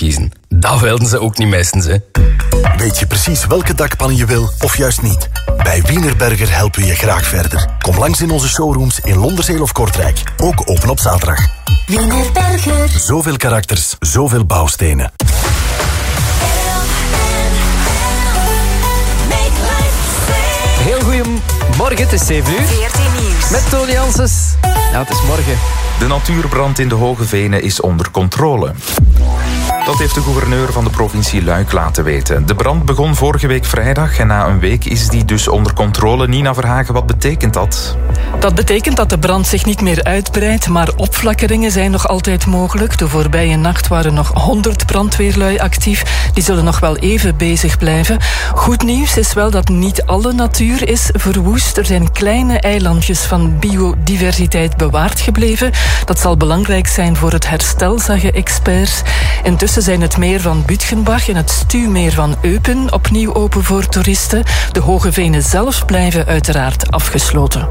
kiezen. Dat wilden ze ook niet meestens, hè. Weet je precies welke dakpannen je wil, of juist niet? Bij Wienerberger helpen we je graag verder. Kom langs in onze showrooms in Londerzeel of Kortrijk. Ook open op zaterdag. Wienerberger. Zoveel karakters, zoveel bouwstenen. Heel goeiemorgen, het is 7 uur. 14 nieuws. Met Tony Janssens. Ja, het is morgen. De natuurbrand in de Hoge Venen is onder controle. Dat heeft de gouverneur van de provincie Luik laten weten. De brand begon vorige week vrijdag en na een week is die dus onder controle. Nina Verhagen, wat betekent dat? Dat betekent dat de brand zich niet meer uitbreidt, maar opflakkeringen zijn nog altijd mogelijk. De voorbije nacht waren nog 100 brandweerlui actief. Die zullen nog wel even bezig blijven. Goed nieuws is wel dat niet alle natuur is verwoest. Er zijn kleine eilandjes van biodiversiteit bewaard gebleven. Dat zal belangrijk zijn voor het herstel, zeggen experts. Intussen zijn het meer van Bütgenbach en het stuwmeer van Eupen opnieuw open voor toeristen. De Hoge Venen zelf blijven uiteraard afgesloten.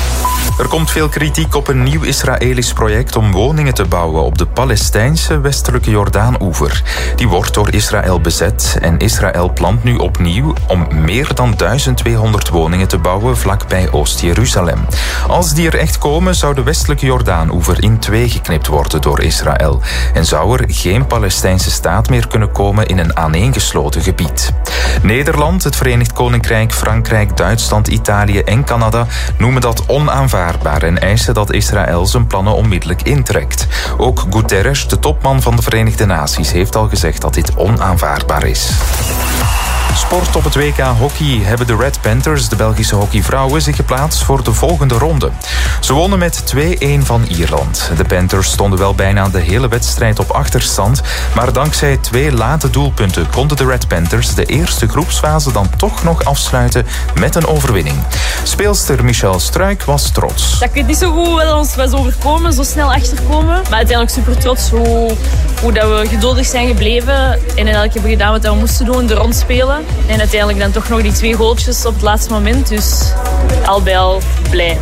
Er komt veel kritiek op een nieuw Israëlisch project om woningen te bouwen op de Palestijnse westelijke Jordaan-oever. Die wordt door Israël bezet en Israël plant nu opnieuw om meer dan 1200 woningen te bouwen vlakbij Oost-Jeruzalem. Als die er echt komen, zou de westelijke Jordaan-oever in 2 geknipt worden door Israël. En zou er geen Palestijnse staat meer kunnen komen in een aaneengesloten gebied. Nederland, het Verenigd Koninkrijk, Frankrijk, Duitsland, Italië en Canada noemen dat onaanvaardbaar en eisen dat Israël zijn plannen onmiddellijk intrekt. Ook Guterres, de topman van de Verenigde Naties, heeft al gezegd dat dit onaanvaardbaar is. Sport op het WK hockey hebben de Red Panthers, de Belgische hockeyvrouwen, zich geplaatst voor de volgende ronde. Ze wonnen met 2-1 van Ierland. De Panthers stonden wel bijna de hele wedstrijd op achterstand, maar dankzij 2 late doelpunten konden de Red Panthers de eerste groepsfase dan toch nog afsluiten met een overwinning. Speelster Michelle Struik was trots. Ik weet niet zo goed wat ons was overkomen, zo snel achterkomen. Maar uiteindelijk super trots hoe dat we geduldig zijn gebleven en eigenlijk hebben gedaan wat we moesten doen, de rond spelen. En uiteindelijk dan toch nog die 2 goaltjes op het laatste moment. Dus al bij al blij.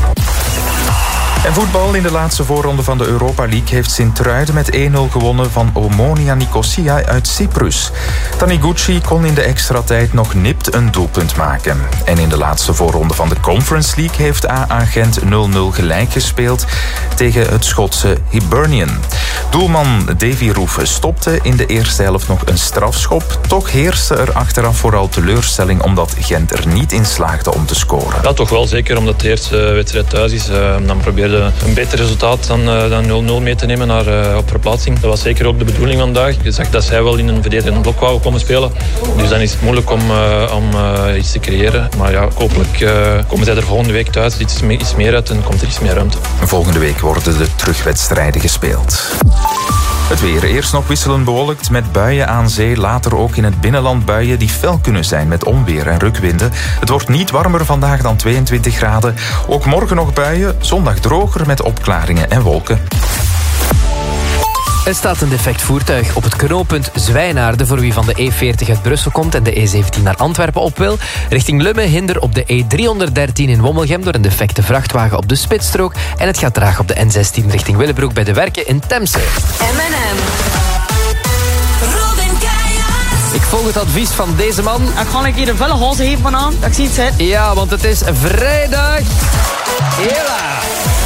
En voetbal in de laatste voorronde van de Europa League heeft Sint-Truiden met 1-0 gewonnen van Omonia Nicosia uit Cyprus. Taniguchi kon in de extra tijd nog nipt een doelpunt maken. En in de laatste voorronde van de Conference League heeft AA Gent 0-0 gelijk gespeeld tegen het Schotse Hibernian. Doelman Davy Roef stopte in de eerste helft nog een strafschop. Toch heerste er achteraf vooral teleurstelling omdat Gent er niet in slaagde om te scoren. Ja, toch wel, zeker omdat de eerste wedstrijd thuis is. Dan probeerde een beter resultaat dan 0-0 mee te nemen naar op verplaatsing. Dat was zeker ook de bedoeling vandaag. Je zag dat zij wel in een verdedigend blok wouden komen spelen. Dus dan is het moeilijk om iets te creëren. Maar ja, hopelijk komen zij er volgende week thuis iets meer uit en komt er iets meer ruimte. Volgende week worden de terugwedstrijden gespeeld. Het weer. Eerst nog wisselend bewolkt met buien aan zee. Later ook in het binnenland buien die fel kunnen zijn met onweer en rukwinden. Het wordt niet warmer vandaag dan 22 graden. Ook morgen nog buien. Zondag droger met opklaringen en wolken. Er staat een defect voertuig op het knooppunt Zwijnaarden voor wie van de E40 uit Brussel komt en de E17 naar Antwerpen op wil. Richting Lummen hinder op de E313 in Wommelgem door een defecte vrachtwagen op de spitsstrook. En het gaat traag op de N16 richting Willebroek bij de Werken in Temse. M&M. Robin Keijers. Ik volg het advies van deze man. Ik ga een keer een vuile hals geven vanavond. Dat ik zie het zijn. Ja, want het is vrijdag. Hela.